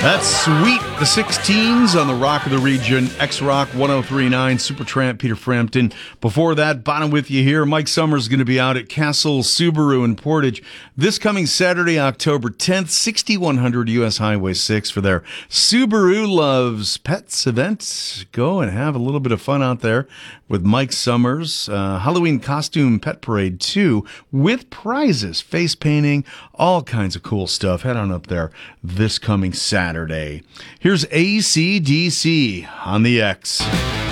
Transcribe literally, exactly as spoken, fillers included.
That's Sweet the sixteens on the Rock of the Region, X-Rock one oh three point nine, Supertramp, Peter Frampton. Before that, Bottom with you here. Mike Summers is going to be out at Castle Subaru in Portage this coming Saturday, October tenth, sixty-one hundred U S Highway six for their Subaru Loves Pets event. Go and have a little bit of fun out there with Mike Summers. Uh, Halloween costume pet parade, too, with prizes, face painting, all kinds of cool stuff. Head on up there this coming Saturday. Here's A C D C on the X.